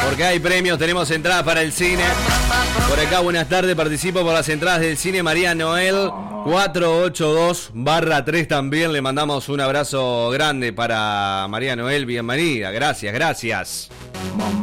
Porque hay premios, tenemos entradas para el cine. Por acá, buenas tardes, participo por las entradas del cine María Noel 482/3 también. Le mandamos un abrazo grande para María Noel, bienvenida, gracias.